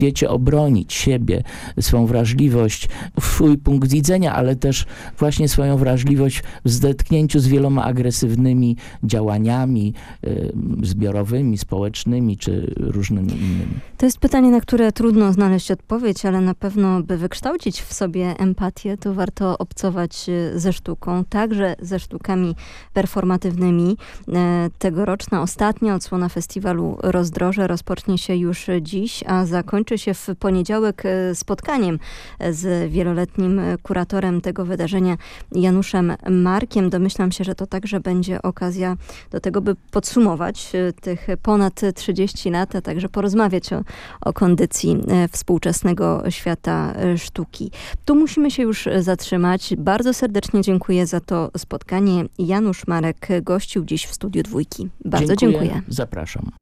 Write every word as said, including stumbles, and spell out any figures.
wiecie, obronić siebie, swoją wrażliwość, swój punkt widzenia, ale też właśnie swoją wrażliwość w zetknięciu z wieloma agresywnymi działaniami y, zbiorowymi, społecznymi czy różnymi innymi. To jest pytanie, na które trudno znaleźć odpowiedź, ale na pewno, by wykształcić w sobie empatię, to warto obcować ze sztuką, także ze sztukami performatywnymi. Tegoroczna, ostatnia odsłona festiwalu Rozdroże rozpocznie się już dziś, a zakończy się w poniedziałek spotkaniem z wieloletnim kuratorem tego wydarzenia, Januszem Markiem. Domyślam się, że to także będzie okazja do tego, by podsumować tych ponad trzydzieści lat, a także porozmawiać o, o kondycji współczesnego świata sztuki. Tu musimy się już zatrzymać. Bardzo serdecznie dziękuję za to spotkanie. Janusz Marek gościł dziś w studiu Dwójki. Bardzo dziękuję. dziękuję. Zapraszam.